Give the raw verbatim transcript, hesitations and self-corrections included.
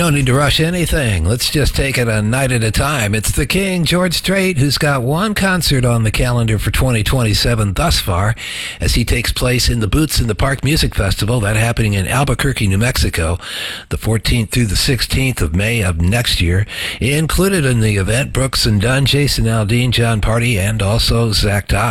No need to rush anything. Let's just take it a night at a time. It's the King, George Strait, who's got one concert on the calendar for twenty twenty-seven thus far, as he takes place in the Boots in the Park Music Festival, that happening in Albuquerque, New Mexico, the fourteenth through the sixteenth of May of next year. Included in the event, Brooks and Dunn, Jason Aldean, John Party, and also Zach Todd.